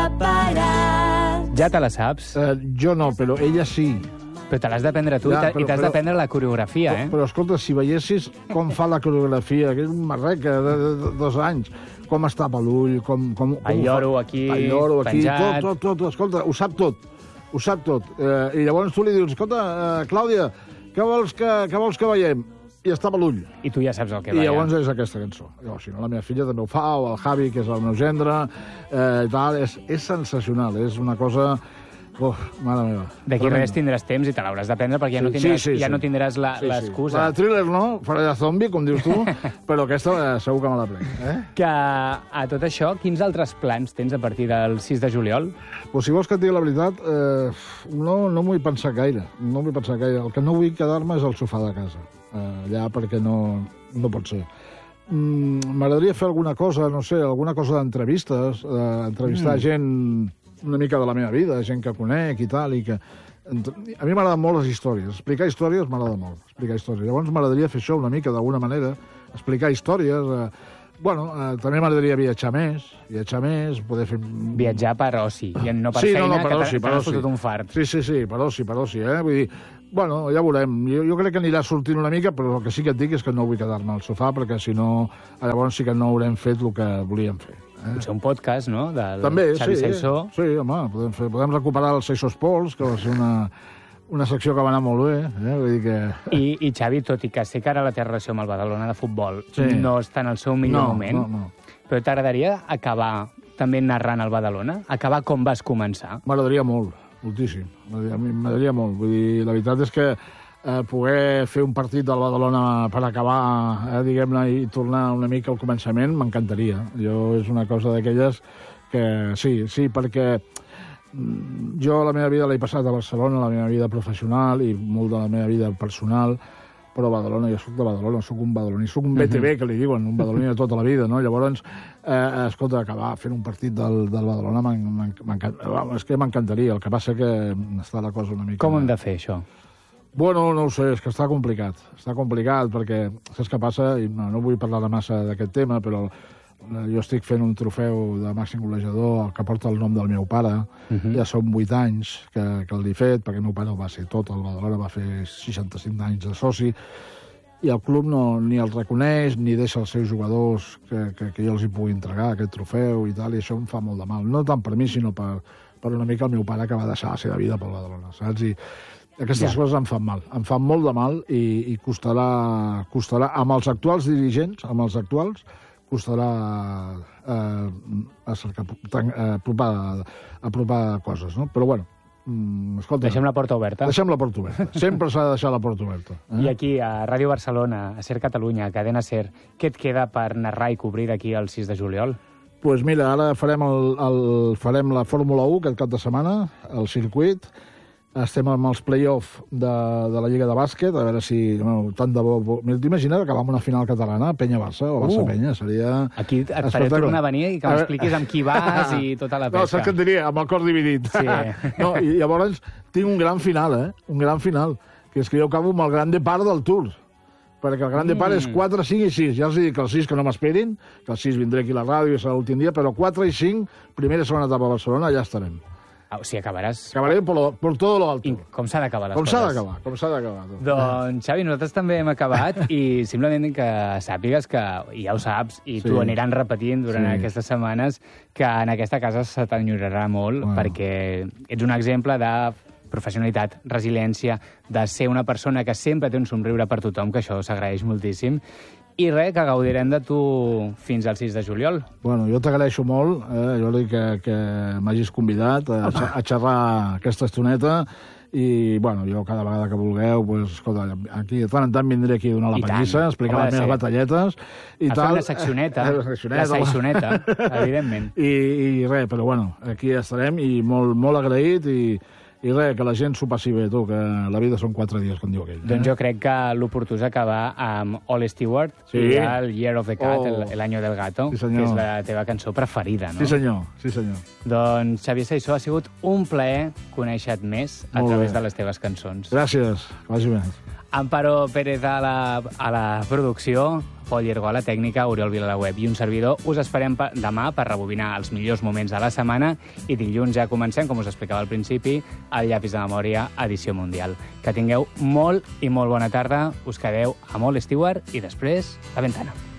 parat. Ja te la saps, Jo no, però ella sí. però te l'has d'aprendre tu Ja, i t'has però- d'aprendre la coreografia, Però escolta, si veiessis com fa la coreografia, que és un marreca de 2 anys, com es tapa l'ull, com El lloro aquí, el lloro aquí, penjat. tot, escolta, ho sap tot. I llavors tu li dius, escolta, Clàudia, què vols que veiem? I es tapa l'ull. I tu ja saps el que I va. llavors és aquesta cançó. Llavors, si no, la meva filla també ho fa, o el Javi, que és el meu gendre, i tal. És sensacional, és una cosa... Mare meva. D'aquí Tremendo. res tindràs temps i te l'hauràs d'aprendre perquè ja no tindràs l'excusa. La de thriller no, farà de zombi, com dius tu, però aquesta segur que me la prenc. Que a tot això, quins altres plans tens a partir del 6 de juliol? Pues si vols que et digui la veritat, no m'ho vull pensar gaire. El que no vull quedar-me és al sofà de casa. Allà perquè no pot ser. M'agradaria fer alguna cosa, no sé, alguna cosa d'entrevistes, entrevistar gent una mica de la meva vida, gent que conec i tal, i que... A mi m'agraden molt les històries. Explicar històries m'agrada molt. Llavors m'agradaria fer això una mica, d'alguna manera, explicar històries. També m'agradaria viatjar més, poder fer... Viatjar per oci, i no per feina, que t'has fotut un fart. Sí, per oci, Vull dir, ja veurem. Jo crec que anirà sortint una mica, però el que sí que et dic és que no vull quedar-me al sofà, perquè si no, llavors sí que no haurem fet el que volíem fer. Potser un podcast, no?, del També, Xavi Saissó. Sí, home, podem recuperar el Saissó Pols, que va ser una secció que va anar molt bé. Vull dir que... I Xavi, tot i que sé que ara la teva relació amb el Badalona de futbol no està en el seu millor moment, però t'agradaria acabar també narrant el Badalona? Acabar com vas començar? M'agradaria molt, moltíssim. M'agradaria molt. Vull dir, la veritat és que poder fer un partit del Badalona per acabar, diguem-ne, i tornar una mica al començament, m'encantaria. És una cosa d'aquelles que sí, perquè jo la meva vida l'he passat a Barcelona, la meva vida professional i molt de la meva vida personal, però a Badalona, jo soc de Badalona, soc un badaloní, soc un BTV, que li diuen, un badaloní de tota la vida, no? Llavors, escolta, acabar fent un partit del Badalona és que m'encantaria, el que passa que està la cosa una mica... Com hem de fer, això? Bueno, no ho sé, és que està complicat perquè, saps què passa? I no vull parlar massa d'aquest tema, però jo estic fent un trofeu de màxim golejador que porta el nom del meu pare. Ja són 8 anys que l'he fet, perquè el meu pare va ser tot, el Badalona va fer 65 anys de soci, i el club ni el reconeix ni deixa els seus jugadors que jo els hi pugui entregar aquest trofeu i tal, i això em fa molt de mal. No tant per mi, sinó per una mica el meu pare, que va deixar la seva vida pel Badalona, saps? I aquestes coses em fan mal, em fan molt de mal, i costarà amb els actuals dirigents, costarà apropar coses, no? Però bueno, escolta... Deixem la porta oberta. Deixem la porta oberta. Sempre s'ha de deixar la porta oberta. I aquí, a Ràdio Barcelona, a Ser Catalunya, a Cadena Ser, què et queda per narrar i cobrir d'aquí al 6 de juliol? Doncs mira, ara farem la Fórmula 1 aquest cap de setmana, el circuit. Estem amb els play-off de la Lliga de Bàsquet, a veure si... tant de bo... T'imagines acabar amb una final catalana, Penya-Barça o Barça-Penya? Seria... Aquí et faré tornar a venir i que m'expliquis amb qui vas i tota la pesca. No, saps què et diria? Amb el cor dividit. Sí. No, i llavors tinc un gran final, un gran final, que és que jo acabo amb el Grande Par del Tour, perquè el Grande Par és 4, 5 i 6. Ja els dic que el 6 que no m'esperin, que el 6 vindré aquí a la ràdio i serà l'últim dia, però 4 i 5, primera i segona etapa a Barcelona, allà estarem. O sigui, acabaràs... Acabaré por todo lo alto. Com s'ha d'acabar les coses? Com s'ha d'acabar. Doncs, Xavi, nosaltres també hem acabat i simplement que sàpigues que, i ja ho saps, i t'ho aniran repetint durant aquestes setmanes, que en aquesta casa se t'enyorarà molt, perquè ets un exemple de professionalitat, resiliència, de ser una persona que sempre té un somriure per tothom, que això s'agraeix moltíssim. I res, que gaudirem de tu fins al 6 de juliol. Bueno, jo t'agraeixo molt, Jordi, que m'hagis convidat a xerrar aquesta estoneta, i, bueno, jo cada vegada que vulgueu, pues, escolta, aquí de tant en tant vindré aquí a donar la pallissa, explicar les meves batalletes i tal. A fer una seccioneta, la saissoneta, evidentment. I res, però bueno, aquí estarem, i molt, molt agraït, i res, que la gent s'ho passi bé, tu, que la vida són 4 dies, com diu aquell. Doncs jo crec que l'oportú és acabar amb All Stewart i el Year of the Cat, el Año del Gato, que és la teva cançó preferida, no? Sí, senyor. Doncs, Xavier Saissó, ha sigut un plaer conèixer-te més a través de les teves cançons. Gràcies, que vagi bé. Amparo Pérez a la producció, Pol Llergó a la tècnica, Oriol Vila a la web i un servidor. Us esperem demà per rebobinar els millors moments de la setmana i dilluns ja comencem, com us explicava al principi, el Llapis de Memòria, edició mundial. Que tingueu molt i molt bona tarda. Us quedeu a Molt Stewart i després La Ventana.